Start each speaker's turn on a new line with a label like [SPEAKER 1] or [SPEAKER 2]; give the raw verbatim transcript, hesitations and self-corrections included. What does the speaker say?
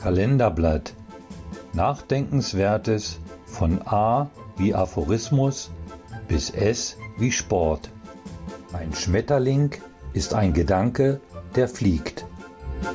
[SPEAKER 1] Kalenderblatt. Nachdenkenswertes von A wie Aphorismus bis S wie Sport. Ein Schmetterling ist ein Gedanke, der fliegt.